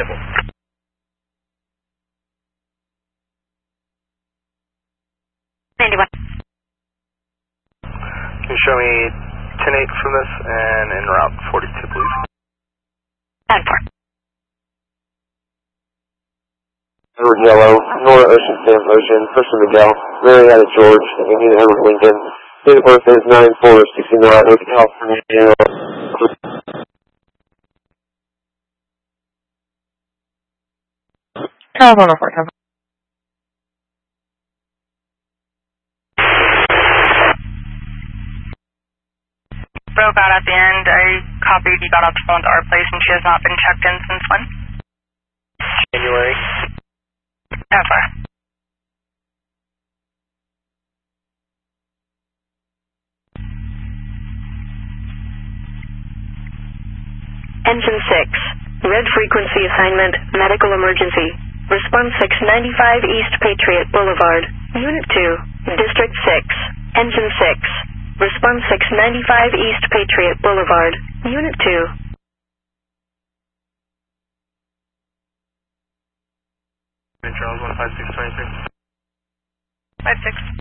available. Can you show me 10-8 from this and en route 42, please? 10-4. Edward Yellow, Nora Ocean Sam Ocean, Christian Miguel, Marietta George, Anita Edward Lincoln. Date of birth is 9/4/69, Oak, California. California 410. Bro got at the end. I copied. You got off the phone to our place, and she has not been checked in since when? January. 10-4. Engine 6, red frequency assignment, medical emergency. Response 695 East Patriot Boulevard. Unit 2, District 6, Engine 6. Response 695 East Patriot Boulevard. Unit 2. Charles 15623. 56.